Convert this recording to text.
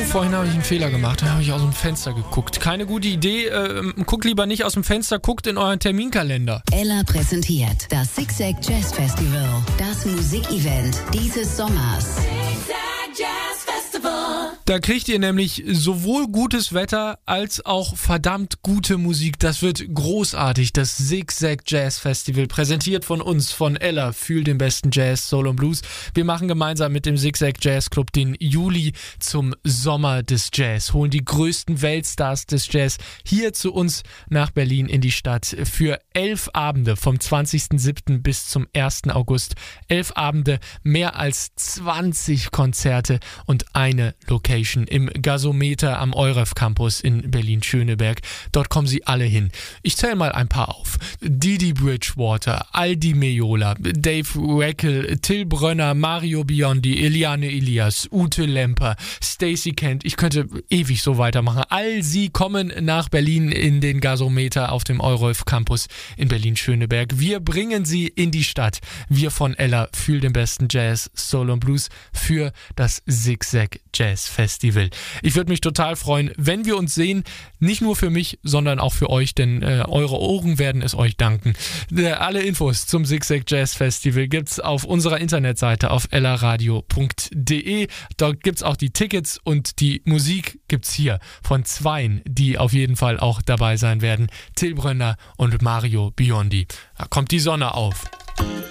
vorhin habe ich einen Fehler gemacht. Da habe ich aus dem Fenster geguckt. Keine gute Idee. Guckt lieber nicht aus dem Fenster, guckt in euren Terminkalender. Ella präsentiert das Zigzag Jazz Festival. Das Musikevent dieses Sommers. Da kriegt ihr nämlich sowohl gutes Wetter als auch verdammt gute Musik. Das wird großartig. Das Zigzag Jazz Festival, präsentiert von uns, von Ella, Fühl den besten Jazz, Soul und Blues. Wir machen gemeinsam mit dem Zigzag Jazz Club den Juli zum Sommer des Jazz. Holen die größten Weltstars des Jazz hier zu uns nach Berlin in die Stadt für 11 Abende vom 20.07. bis zum 1. August. 11 Abende, mehr als 20 Konzerte und eine Location im Gasometer am Euref Campus in Berlin-Schöneberg. Dort kommen sie alle hin. Ich zähle mal ein paar auf. Didi Bridgewater, Aldi Meola, Dave Weckl, Till Brönner, Mario Biondi, Eliane Elias, Ute Lemper, Stacey Kent. Ich könnte ewig so weitermachen. All sie kommen nach Berlin in den Gasometer auf dem Euref Campus in Berlin-Schöneberg. Wir bringen sie in die Stadt. Wir von Ella, Fühl den besten Jazz, Soul und Blues für das Zigzag Jazz Festival. Ich würde mich total freuen, wenn wir uns sehen. Nicht nur für mich, sondern auch für euch, denn eure Ohren werden es euch danken. Alle Infos zum Zigzag Jazz Festival gibt's auf unserer Internetseite auf ellaradio.de. Dort gibt's auch die Tickets und die Musik gibt's hier von zweien, die auf jeden Fall auch dabei sein werden. Till Brönner und Mario Biondi. Da kommt die Sonne auf.